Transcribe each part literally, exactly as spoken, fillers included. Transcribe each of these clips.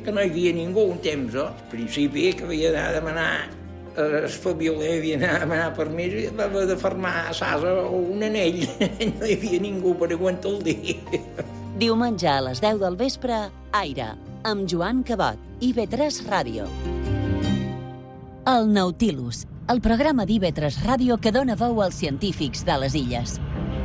que no hi havia ningú un temps, oh? Al principi que havia d'anar a demanar el fabioler, havia d'anar a demanar permís i va haver de fermar a Sasa o un anell. No hi havia ningú per aguantar el dia. Diumenge a les deu del vespre, Aire, amb Joan Cabot, I V tres Ràdio. El Nautilus, el programa d'I V tres Ràdio que dona veu als científics de les illes.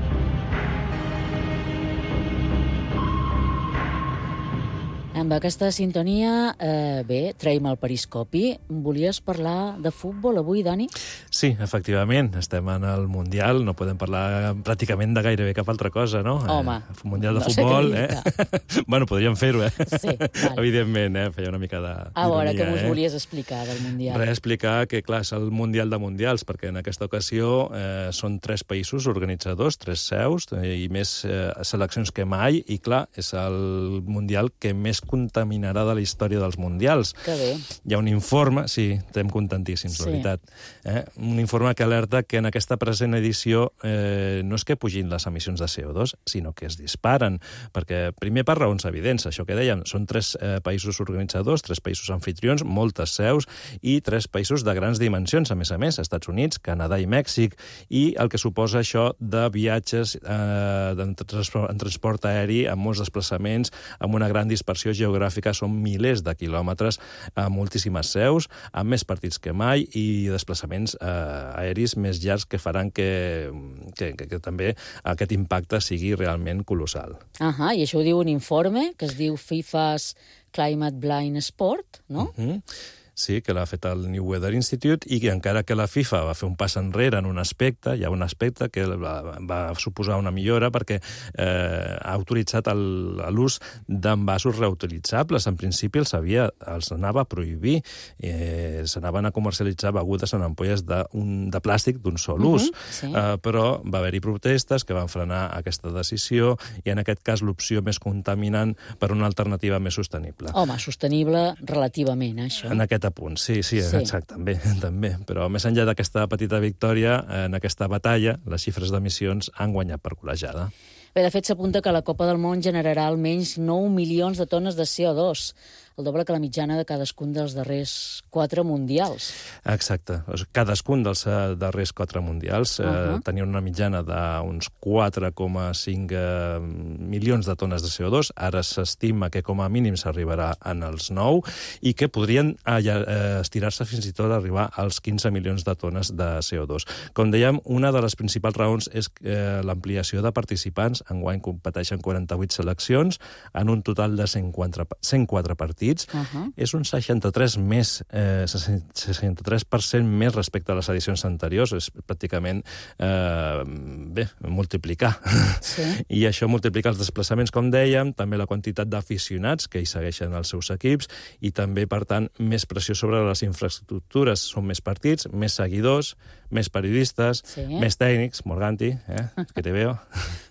Amb aquesta sintonia, eh, bé, traiem el periscopi. Volies parlar de futbol avui, Dani? Sí, efectivament. Estem en el Mundial. No podem parlar pràcticament de gairebé cap altra cosa, no? Home, eh, Mundial de no sé futbol, què eh? Bueno, podríem fer-ho, eh? Sí, val. Evidentment, eh? Feia una mica de... A veure, què mos eh? volies explicar del Mundial? Res, explicar que, clar, és el Mundial de Mundials, perquè en aquesta ocasió eh, són tres països organitzadors, tres seus, eh, i més eh, seleccions que mai, i, clar, és el Mundial que més contaminarà de la història dels Mundials. Que bé. Hi ha un informe, sí, estem contentíssims, Sí. la veritat, eh? un informe que alerta que en aquesta present edició eh, no és que pugin les emissions de C O dos, sinó que es disparen, perquè, primer, per raons evidents, això que dèiem, són tres eh, països organitzadors, tres països anfitrions, moltes seus, i tres països de grans dimensions, a més a més, Estats Units, Canadà i Mèxic, i el que suposa això de viatges eh, en, transport, en transport aeri, amb molts desplaçaments, amb una gran dispersió geogràfica, són milers de quilòmetres a moltíssimes seus, amb més partits que mai i desplaçaments eh, aeris més llargs que faran que, que, que, que també aquest impacte sigui realment colossal. Ahà, i això ho diu un informe que es diu FIFA's Climate Blind Sport, no? Uh-huh. Sí, que l'ha fet el New Weather Institute i que encara que la FIFA va fer un pas enrere en un aspecte, hi ha un aspecte que va, va suposar una millora perquè eh, ha autoritzat l'ús d'envasos reutilitzables. En principi els, havia, els anava a prohibir. Eh, S'anaven a comercialitzar begudes en ampolles de, un, de plàstic d'un sol ús. Uh-huh, sí. eh, però va haver-hi protestes que van frenar aquesta decisió i en aquest cas l'opció més contaminant per una alternativa més sostenible. Home, sostenible relativament, això. En aquest punt, sí, sí, Sí. exacte, també, també. Però més enllà d'aquesta petita victòria, en aquesta batalla, les xifres d'emissions han guanyat per golejada. Bé, de fet, s'apunta que la Copa del Món generarà almenys nou milions de tones de C O dos, el doble que la mitjana de cadascun dels darrers quatre mundials. Exacte. Cadascun dels eh, darrers quatre mundials eh, Uh-huh. tenia una mitjana d'uns quatre coma cinc eh, milions de tones de C O dos. Ara s'estima que com a mínim s'arribarà en els nou i que podrien eh, eh, estirar-se fins i tot a arribar als quinze milions de tones de C O dos. Com dèiem, una de les principals raons és eh, l'ampliació de participants. Enguany competeixen quaranta-vuit seleccions en un total de cent quatre, cent quatre partits. Uh-huh. És un seixanta-tres més, eh, seixanta-tres per cent més respecte a les edicions anteriors. És pràcticament, eh, bé, multiplicar. Sí. I això multiplica els desplaçaments, com dèiem, també la quantitat d'aficionats que hi segueixen els seus equips i també, per tant, més pressió sobre les infraestructures. Són més partits, més seguidors, més periodistes, Sí. més tècnics, Morganti, eh, que te veo...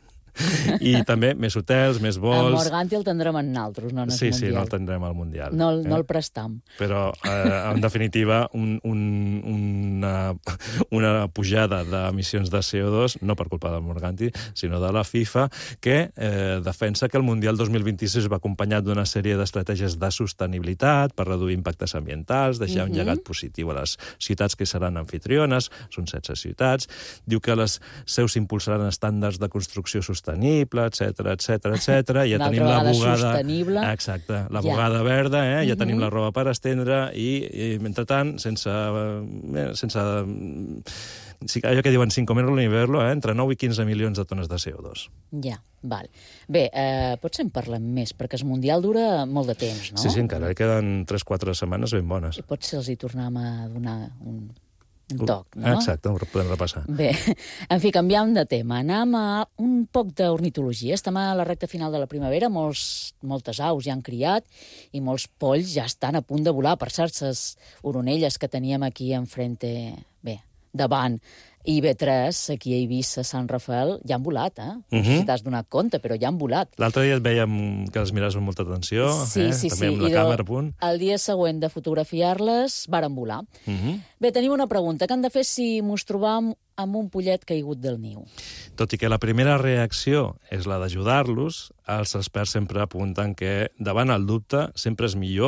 I també més hotels, més El vols... Morganti el tindrem en naltros, no en el Sí, sí, Mundial. no el tindrem al Mundial. No, el- eh? no el prestam. Però, eh, en definitiva, un, un, una, una pujada d'emissions de C O dos, no per culpa del Morganti, sinó de la FIFA, que eh, defensa que el Mundial dos mil vint-i-sis va acompanyat d'una sèrie d'estratègies de sostenibilitat per reduir impactes ambientals, deixar un Mhm. llegat positiu a les ciutats que seran anfitriones, són setze ciutats. Diu que les seus impulsaran estàndards de construcció sostenible, etcètera, etcètera, etcètera. Ja Una tenim altra la vegada bugada... sostenible. Exacte, la Ja. bugada verda, eh? Ja Mhm. tenim la roba per estendre i, i mentrestant, sense... Eh, sense sí, allò que diuen sin comerlo ni verlo, eh? Entre nou i quinze milions de tones de C O dos. Ja, val. Bé, eh, potser en parlem més, perquè el Mundial dura molt de temps, no? Sí, sí, encara queden tres quatre setmanes ben bones. I potser els hi tornem a donar un, un toc, no? Exacte, ho podem repassar. Bé, en fi, canviam de tema. Anem a un poc d'ornitologia. Estem a la recta final de la primavera, molts, moltes aus ja han criat i molts polls ja estan a punt de volar. Per cert, les oronelles que teníem aquí enfrente, bé, davant I V tres, aquí a Eivissa, Sant Rafael, ja han volat, eh? No sé Mhm. si t'has donat compte, però ja han volat. L'altre dia et veiem que les miraves amb molta atenció, Sí, eh? sí, també sí. amb la I càmera a punt. El dia següent de fotografiar-les, varen volar. Uh -huh. Bé, tenim una pregunta. Què han de fer si mos trobam amb un pollet caigut del niu? Tot i que la primera reacció és la d'ajudar-los, els experts sempre apunten que davant el dubte sempre és millor